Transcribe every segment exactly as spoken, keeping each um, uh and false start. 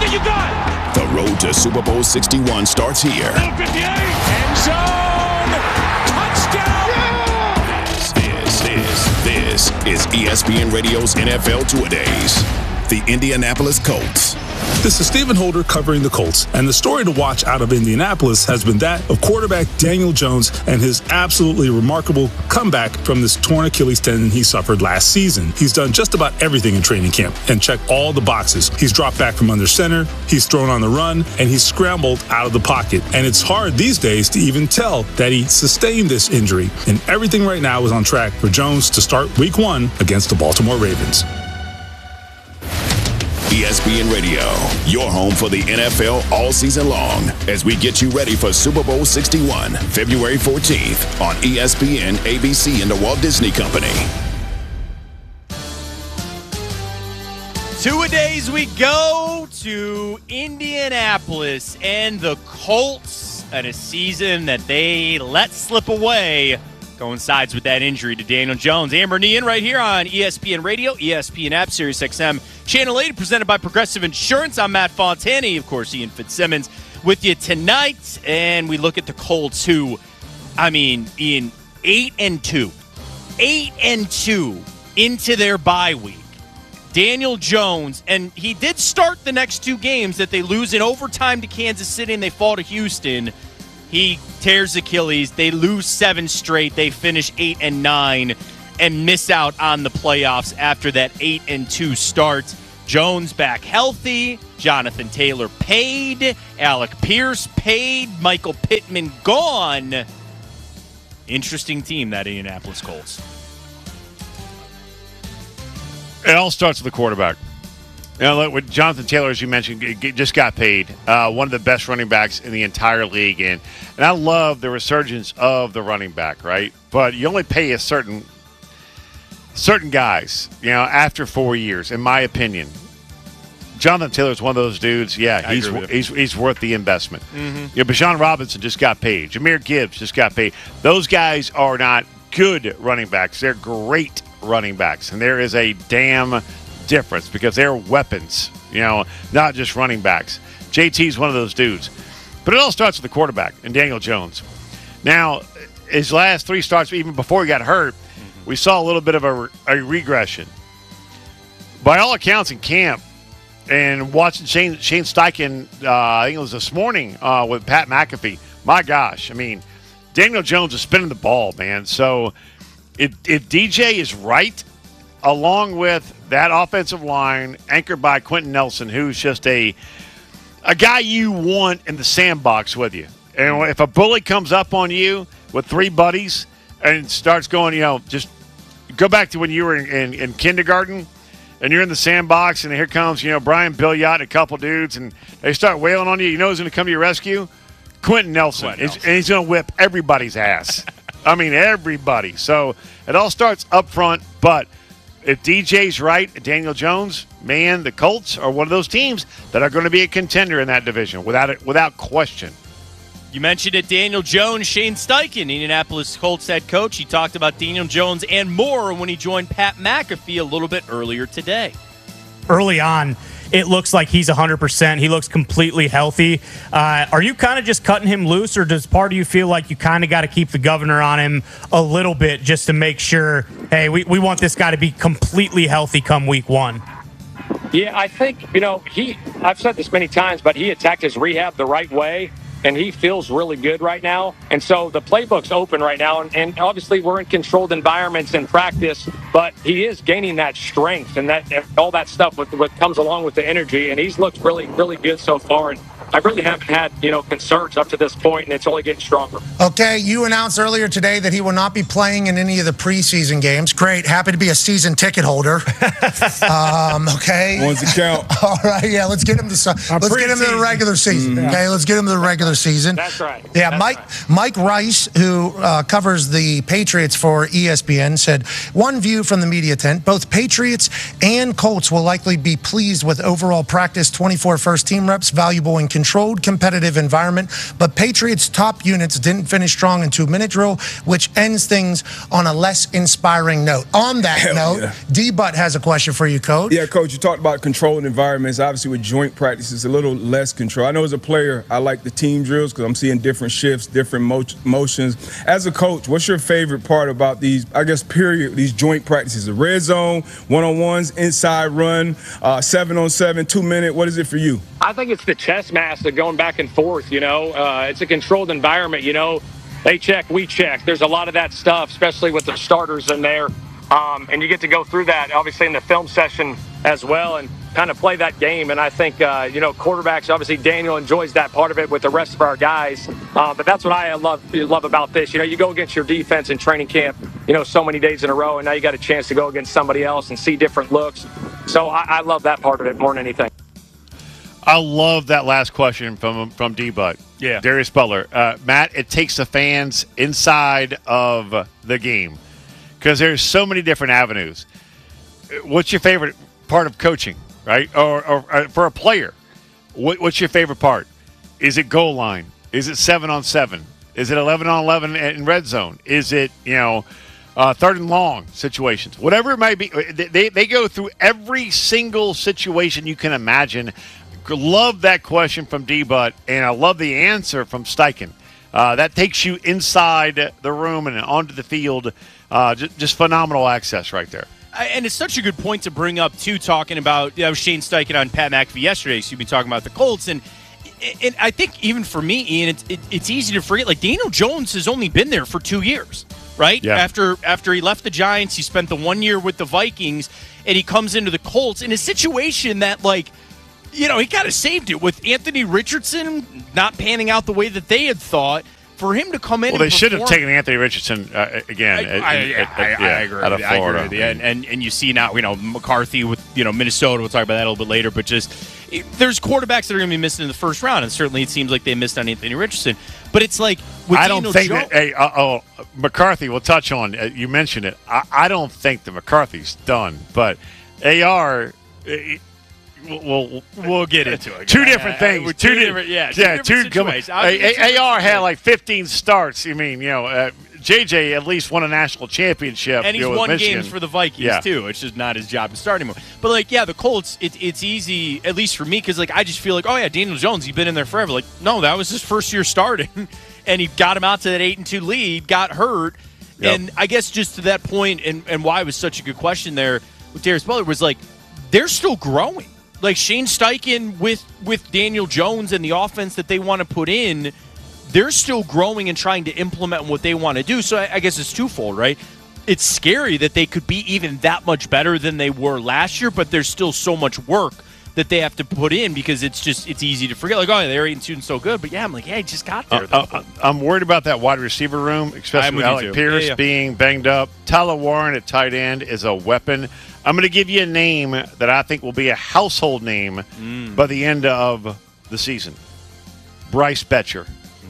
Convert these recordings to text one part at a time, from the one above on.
fifty, you got The road to Super Bowl sixty-one starts here. fifty-eight, end zone, touchdown! Yeah! This, this, this, this is E S P N Radio's N F L Two-A-Days. The Indianapolis Colts. This is Stephen Holder covering the Colts, and the story to watch out of Indianapolis has been that of quarterback Daniel Jones and his absolutely remarkable comeback from this torn Achilles tendon he suffered last season. He's done just about everything in training camp and checked all the boxes. He's dropped back from under center, he's thrown on the run, and he's scrambled out of the pocket. And it's hard these days to even tell that he sustained this injury, and everything right now is on track for Jones to start week one against the Baltimore Ravens. E S P N Radio, your home for the N F L all season long, as we get you ready for Super Bowl sixty-one, February fourteenth on E S P N, A B C, and the Walt Disney Company. Two-a-days we go to Indianapolis and the Colts at a season that they let slip away coincides with that injury to Daniel Jones. Amber and Ian right here on E S P N Radio, E S P N app, Sirius X M, Channel eight, presented by Progressive Insurance. I'm Matt Fontani, of course, Ian Fitzsimmons with you tonight, and we look at the Colts who, I mean, Ian, eight and two, eight and two into their bye week. Daniel Jones, and he did start the next two games that they lose in overtime to Kansas City and they fall to Houston. He tears Achilles. They lose seven straight. They finish eight and nine and miss out on the playoffs after that eight and two start. Jones back healthy. Jonathan Taylor paid. Alec Pierce paid. Michael Pittman gone. Interesting team, that Indianapolis Colts. It all starts with the quarterback. You know, with Jonathan Taylor, as you mentioned, just got paid. Uh, one of the best running backs in the entire league. And, and I love the resurgence of the running back, right? But you only pay a certain certain guys, you know, after four years, in my opinion. Jonathan Taylor is one of those dudes, yeah, he's he's, he's worth the investment. Mm-hmm. You know, Bijan Robinson just got paid. Jahmyr Gibbs just got paid. Those guys are not good running backs. They're great running backs. And there is a damn difference because they're weapons, you know, not just running backs. J T's one of those dudes. But it all starts with the quarterback and Daniel Jones. Now, his last three starts, even before he got hurt, mm-hmm. we saw a little bit of a, a regression. By all accounts in camp, and watching Shane, Shane Steichen, uh, I think it was this morning uh, with Pat McAfee, my gosh, I mean, Daniel Jones is spinning the ball, man. So if, if D J is right, along with that offensive line anchored by Quentin Nelson, who's just a a guy you want in the sandbox with you. And if a bully comes up on you with three buddies and starts going, you know, just go back to when you were in, in, in kindergarten and you're in the sandbox and here comes, you know, Brian Billiot and a couple dudes and they start wailing on you, you know who's going to come to your rescue? Quentin Nelson. Quentin Nelson. And he's going to whip everybody's ass. I mean, everybody. So it all starts up front, but if D J's right, Daniel Jones, man, the Colts are one of those teams that are going to be a contender in that division without it, without question. You mentioned it, Daniel Jones, Shane Steichen, Indianapolis Colts head coach. He talked about Daniel Jones and more when he joined Pat McAfee a little bit earlier today. Early on, it looks like he's one hundred percent. He looks completely healthy. Uh, are you kind of just cutting him loose, or does part of you feel like you kind of got to keep the governor on him a little bit just to make sure, hey, we, we want this guy to be completely healthy come week one? Yeah, I think, you know, he, I've said this many times, but he attacked his rehab the right way, and he feels really good right now. And so the playbook's open right now, and, and obviously we're in controlled environments in practice, but he is gaining that strength and that and all that stuff with what comes along with the energy, and he's looked really, really good so far. And I really haven't had, you know, concerns up to this point, and it's only getting stronger. Okay, you announced earlier today that he will not be playing in any of the preseason games. Great, happy to be a season ticket holder. um, okay, ones that count. All right, yeah, let's get him to let's get him to the regular season. Mm-hmm. Okay, let's get him to the regular season. That's right. Yeah, That's Mike right. Mike Rice, who uh, covers the Patriots for E S P N, said one view from the media tent: both Patriots and Colts will likely be pleased with overall practice. twenty-four first team reps, valuable in controlled competitive environment, but Patriots top units didn't finish strong in two-minute drill, which ends things on a less inspiring note. On that Hell note, yeah. D-Butt has a question for you, Coach. Yeah, Coach, you talked about controlled environments. Obviously, with joint practices, a little less control. I know as a player, I like the team drills because I'm seeing different shifts, different mo- motions. As a coach, what's your favorite part about these, I guess, period, these joint practices? The red zone, one-on-ones, inside run, uh, seven on seven, two minute. What is it for you? I think it's the chess master going back and forth, you know. Uh, it's a controlled environment, you know. They check, we check. There's a lot of that stuff, especially with the starters in there. Um, and you get to go through that, obviously, in the film session as well and kind of play that game. And I think, uh, you know, quarterbacks, obviously, Daniel enjoys that part of it with the rest of our guys. Uh, but that's what I love love about this. You know, you go against your defense in training camp, you know, so many days in a row, and now you got a chance to go against somebody else and see different looks. So I, I love that part of it more than anything. I love that last question from from D-Butt. Yeah. Darius Butler. Uh, Matt, it takes the fans inside of the game because there's so many different avenues. What's your favorite part of coaching, right? Or, or, or for a player, what, what's your favorite part? Is it goal line? Is it seven on seven? Is it eleven on eleven in red zone? Is it, you know, uh, third and long situations? Whatever it might be, they, they go through every single situation you can imagine. Love that question from D-Butt, and I love the answer from Steichen. Uh, that takes you inside the room and onto the field. Uh, just, just phenomenal access right there. And it's such a good point to bring up, too, talking about, you know, Shane Steichen on Pat McAfee yesterday, so you've been talking about the Colts. And and I think even for me, Ian, it's, it, it's easy to forget, like, Daniel Jones has only been there for two years, right? Yeah. After, after he left the Giants, he spent the one year with the Vikings, and he comes into the Colts in a situation that, like, you know, he kind of saved it with Anthony Richardson not panning out the way that they had thought. For him to come in, well, they and should have perform, taken Anthony Richardson uh, again. I, at, I, at, I, at, I, yeah, I agree out of with you. Florida. I agree with you. And, and and you see now, you know, McCarthy with you know Minnesota. We'll talk about that a little bit later. But just it, there's quarterbacks that are going to be missing in the first round, and certainly it seems like they missed on Anthony Richardson. But it's like with I don't Daniel think Jones, that. Hey, uh, oh, McCarthy. We'll touch on. Uh, you mentioned it. I, I don't think that McCarthy's done, but A R. Uh, We'll, we'll, we'll get into it. Two different things. Uh, two, two di- different, yeah, two yeah, different two. situations. A- A- A R had like fifteen starts. I mean, you know, uh, J J at least won a national championship. and he's you know, with won Michigan. games for the Vikings Yeah. too. It's just not his job to start anymore. But like, yeah, the Colts, it, it's easy at least for me because like I just feel like, oh yeah, Daniel Jones, he's been in there forever. Like, no, that was his first year starting, and he got him out to that eight and two lead, got hurt, Yep. and I guess just to that point, and and why it was such a good question there with Darius Butler was like, they're still growing. Like Shane Steichen with with Daniel Jones and the offense that they want to put in, they're still growing and trying to implement what they want to do. So I, I guess it's twofold, right? It's scary that they could be even that much better than they were last year, but there's still so much work that they have to put in because it's just it's easy to forget. Like, oh, yeah, they're eight and two and so good, but yeah, I'm like, yeah, I just got there. Uh, uh, I'm worried about that wide receiver room, especially I'm with with you Alec too. Pierce Yeah, yeah. being banged up. Tyler Warren at tight end is a weapon. I'm going to give you a name that I think will be a household name Mm. by the end of the season. Bryce Betcher.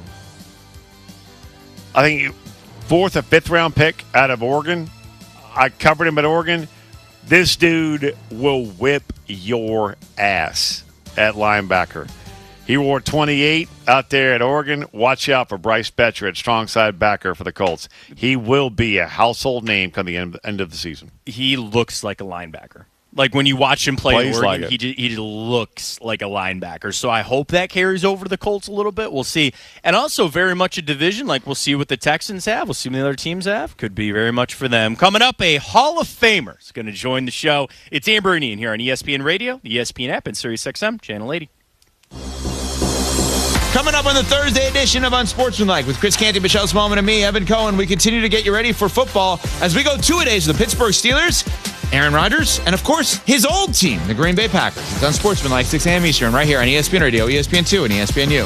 I think fourth or fifth round pick out of Oregon. I covered him at Oregon. This dude will whip your ass at linebacker. He wore twenty-eight out there at Oregon. Watch out for Bryce Betcher at strong side backer for the Colts. He will be a household name come the end, end of the season. He looks like a linebacker. Like when you watch him play Plays Oregon, like it. he just, he just looks like a linebacker. So I hope that carries over to the Colts a little bit. We'll see. And also very much a division. Like we'll see what the Texans have. We'll see what the other teams have. Could be very much for them. Coming up, a Hall of Famer is going to join the show. It's Amber and Ian here on E S P N Radio, the E S P N app, and Sirius X M, Channel eighty. Coming up on the Thursday edition of Unsportsmanlike with Chris Canty, Michelle Smallman, and me, Evan Cohen, we continue to get you ready for football as we go two-a-days of the Pittsburgh Steelers, Aaron Rodgers, and, of course, his old team, the Green Bay Packers. It's Unsportsmanlike, six a.m. Eastern, right here on E S P N Radio, E S P N two, and E S P N U.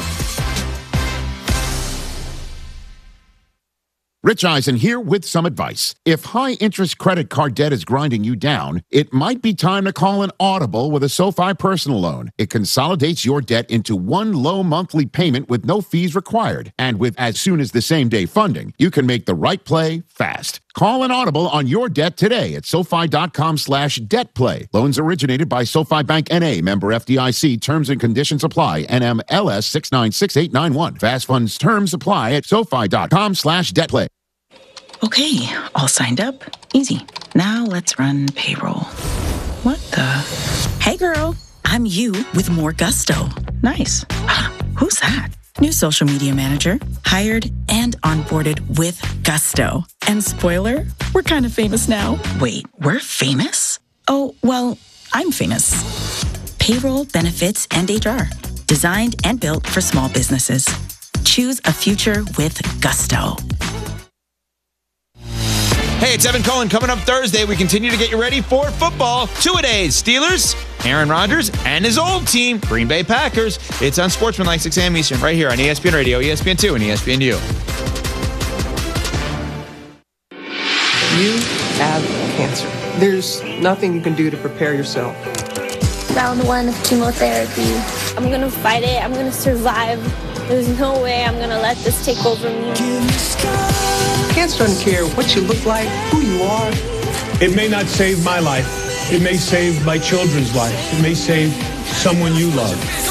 Rich Eisen here with some advice. If high-interest credit card debt is grinding you down, it might be time to call an audible with a SoFi personal loan. It consolidates your debt into one low monthly payment with no fees required. And with as soon as the same-day funding, you can make the right play fast. Call an audible on your debt today at SoFi.com slash debt play. Loans originated by SoFi Bank N A, member F D I C. Terms and conditions apply. N M L S six nine six eight nine one. Fast funds terms apply at SoFi.com slash debt play. Okay, all signed up. Easy. Now let's run payroll. What the? Hey girl, I'm you with more gusto. Nice. Who's that? New social media manager, hired and onboarded with gusto. And spoiler, we're kind of famous now. Wait, we're famous? Oh, well, I'm famous. Payroll, benefits, and H R. Designed and built for small businesses. Choose a future with gusto. Hey, it's Evan Cohen. Coming up Thursday, we continue to get you ready for football. Two-a-days, Steelers, Aaron Rodgers, and his old team, Green Bay Packers. It's on Sportsmanlike, six a.m. Eastern, right here on E S P N Radio, E S P N two, and E S P N U. You have cancer. There's nothing you can do to prepare yourself. Round one of chemotherapy. I'm gonna fight it. I'm gonna survive. There's no way I'm gonna let this take over me. Cancer doesn't care what you look like, who you are. It may not save my life. It may save my children's life. It may save someone you love.